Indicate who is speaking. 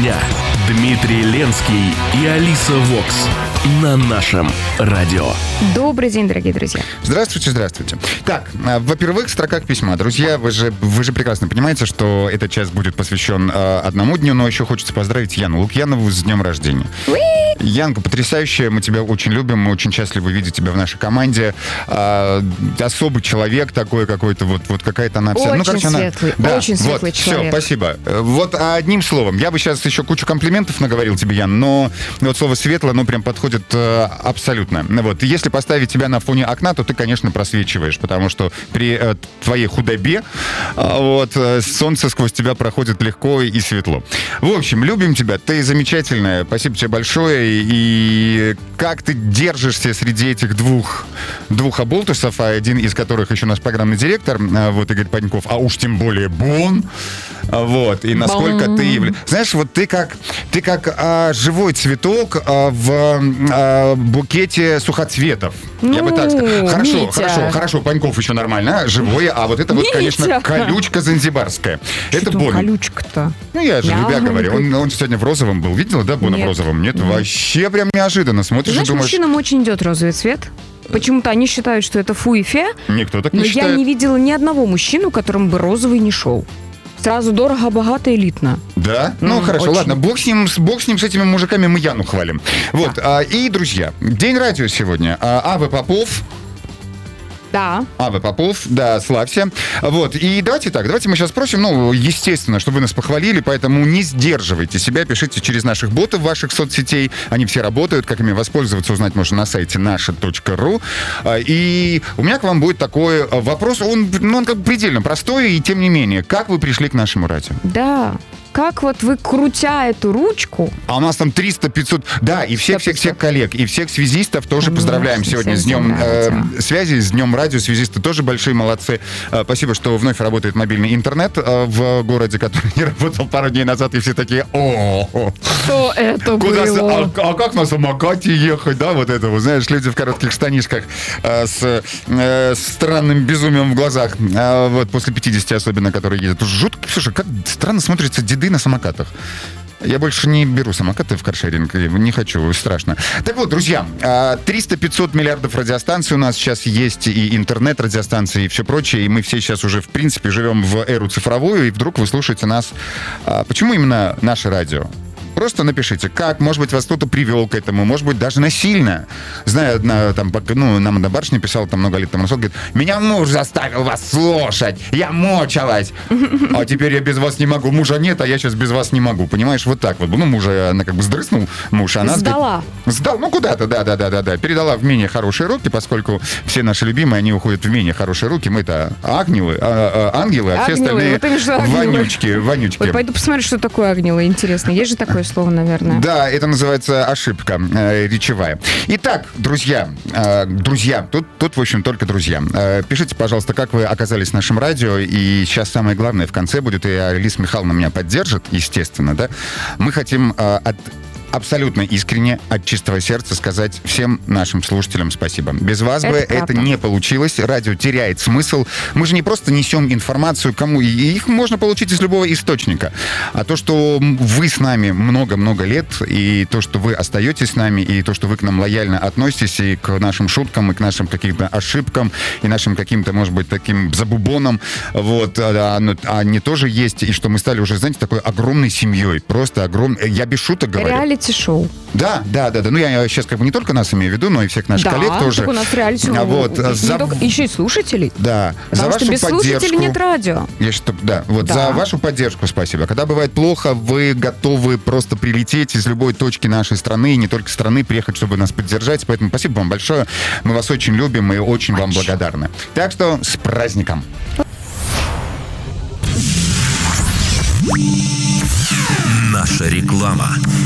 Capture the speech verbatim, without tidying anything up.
Speaker 1: дня. Дмитрий Ленский и Алиса Вокс на нашем радио.
Speaker 2: Добрый день, дорогие друзья.
Speaker 3: Здравствуйте, здравствуйте. Так, во-первых, в строках письма. Друзья, вы же, вы же прекрасно понимаете, что этот час будет посвящен э, одному дню, но еще хочется поздравить Яну Лукьянову с днем рождения.
Speaker 2: Уи!
Speaker 3: Янка потрясающая, мы тебя очень любим, мы очень счастливы видеть тебя в нашей команде. Э, особый человек такой какой-то, вот, вот какая-то она вся...
Speaker 2: Очень
Speaker 3: ну, короче,
Speaker 2: светлый,
Speaker 3: она...
Speaker 2: очень
Speaker 3: да,
Speaker 2: светлый
Speaker 3: вот,
Speaker 2: человек.
Speaker 3: Все, спасибо. Вот одним словом, я бы сейчас еще кучу комплиментов наговорил тебе, Ян, но вот слово «светло», оно прям подходит э, абсолютно. Вот, если поставить тебя на фоне окна, то ты, конечно, просвечиваешь, потому что при э, твоей худобе э, вот, э, солнце сквозь тебя проходит легко и светло. В общем, любим тебя, ты замечательная, спасибо тебе большое, и как ты держишься среди этих двух, двух оболтусов, один из которых еще наш программный директор, э, вот Игорь Паньков, а уж тем более Бон, вот, и насколько Бон. ты явля... Знаешь, вот ты как, ты как а, живой цветок а, в а, букете сухоцветов.
Speaker 2: Ну,
Speaker 3: я бы так сказал. Хорошо,
Speaker 2: Митя.
Speaker 3: хорошо, хорошо, Паньков еще нормально, а, живой, а вот это вот,
Speaker 2: Митя.
Speaker 3: конечно, колючка занзибарская.
Speaker 2: Что
Speaker 3: Это
Speaker 2: там
Speaker 3: Бон.
Speaker 2: колючка-то?
Speaker 3: Ну, я же
Speaker 2: Я
Speaker 3: любя говорю.
Speaker 2: говорю.
Speaker 3: Он, он сегодня в розовом был. Видела, да, Бона в
Speaker 2: Нет.
Speaker 3: розовом? Нет,
Speaker 2: Нет.
Speaker 3: вообще прям неожиданно. Смотришь
Speaker 2: Знаешь,
Speaker 3: и думаешь...
Speaker 2: мужчинам очень идет розовый цвет. Почему-то они считают, что это фу и фе,
Speaker 3: Никто так не
Speaker 2: но
Speaker 3: считает.
Speaker 2: я не видела ни одного мужчину, которому бы розовый не шел. Сразу дорого, богато, элитно.
Speaker 3: Да? Ну,
Speaker 2: М,
Speaker 3: хорошо,
Speaker 2: очень.
Speaker 3: ладно, бог с ним, с- бог с ним, с этими мужиками, мы Яну хвалим. Вот, а, и, друзья, День радио сегодня. А, Авы Попов,
Speaker 2: Да.
Speaker 3: Авы Попов, да, славься. Вот, и давайте так, давайте мы сейчас спросим, ну, естественно, чтобы вы нас похвалили, поэтому не сдерживайте себя, пишите через наших ботов ваших соцсетей, они все работают, как ими воспользоваться, узнать можно на сайте наше точка ру. А, И у меня к вам будет такой а, вопрос, он, ну, он как бы предельно простой, и тем не менее, как вы пришли к нашему радио?
Speaker 2: Да. Как вот вы, крутя эту ручку...
Speaker 3: А у нас там триста-пятьсот... Да, и всех-всех-всех коллег, и всех связистов тоже
Speaker 2: Конечно,
Speaker 3: поздравляем сегодня с
Speaker 2: всем
Speaker 3: Днем э,
Speaker 2: радио.
Speaker 3: связи, с Днем радио. Связисты тоже большие молодцы. Э, спасибо, что вновь работает мобильный интернет э, в городе, который не работал пару дней назад, и все такие: о,
Speaker 2: Что это
Speaker 3: куда с-
Speaker 2: было?
Speaker 3: а, а как на самокате ехать, да, вот это вот, знаешь, люди в коротких штанишках э, с э, странным безумием в глазах, э, вот после пятидесяти особенно, которые ездят. Жутко, слушай, как странно смотрятся деды на самокатах. Я больше не беру самокаты в каршеринг, не хочу, страшно. Так вот, друзья, триста-пятьсот миллиардов радиостанций у нас сейчас есть, и интернет-радиостанции, и все прочее, и мы все сейчас уже, в принципе, живем в эру цифровую, и вдруг вы слушаете нас. А почему именно наше радио? Просто напишите, как, может быть, вас кто-то привел к этому, может быть, даже насильно. Знаю, одна, там, ну, нам одна барышня писала там много лет тому назад, говорит: меня муж заставил вас слушать, я мучилась, а теперь я без вас не могу. Мужа нет, а я сейчас без вас не могу. Понимаешь, вот так вот. Ну, мужа, она как бы сдрыснул, муж, а она...
Speaker 2: Сдала.
Speaker 3: Сдал, ну, куда-то, да-да-да-да. Передала в менее хорошие руки, поскольку все наши любимые, они уходят в менее хорошие руки. Мы-то ангелы, а, а, ангелы, а все
Speaker 2: Ангелы,
Speaker 3: остальные
Speaker 2: вот именно что ангелы.
Speaker 3: вонючки, вонючки.
Speaker 2: Вот пойду посмотрю, что такое огнило. Интересно. Есть же такое слово, наверное.
Speaker 3: Да, это называется ошибка э, речевая. Итак, друзья, э, друзья, тут, тут, в общем, только друзья. Э, пишите, пожалуйста, как вы оказались в нашем радио, и сейчас самое главное в конце будет, и Алиса Михайловна меня поддержит, естественно, да. Мы хотим э, от... абсолютно искренне, от чистого сердца сказать всем нашим слушателям спасибо. Без вас
Speaker 2: Это
Speaker 3: бы
Speaker 2: правда.
Speaker 3: это не получилось. Радио теряет смысл. Мы же не просто несем информацию кому, и их можно получить из любого источника. А то, что вы с нами много-много лет, и то, что вы остаетесь с нами, и то, что вы к нам лояльно относитесь, и к нашим шуткам, и к нашим каким-то ошибкам, и нашим каким-то, может быть, таким забубонам, вот, а, а, они тоже есть, и что мы стали уже, знаете, такой огромной семьей. Просто огромной. Я без шуток говорю.
Speaker 2: Реалити-шоу.
Speaker 3: Да, да, да, да. Ну, я сейчас как бы не только нас имею в виду, но и всех наших
Speaker 2: Да,
Speaker 3: коллег тоже.
Speaker 2: так у нас реалити.
Speaker 3: А вот,
Speaker 2: не
Speaker 3: за-
Speaker 2: только- еще и слушателей.
Speaker 3: Да,
Speaker 2: Потому
Speaker 3: за
Speaker 2: что
Speaker 3: вашу
Speaker 2: без
Speaker 3: поддержку.
Speaker 2: слушателей нет радио.
Speaker 3: Я что, да, вот
Speaker 2: Да.
Speaker 3: за вашу поддержку спасибо. Когда бывает плохо, вы готовы просто прилететь из любой точки нашей страны, и не только страны, приехать, чтобы нас поддержать. Поэтому спасибо вам большое. Мы вас очень любим и очень вам благодарны. Так что с праздником.
Speaker 1: Наша реклама.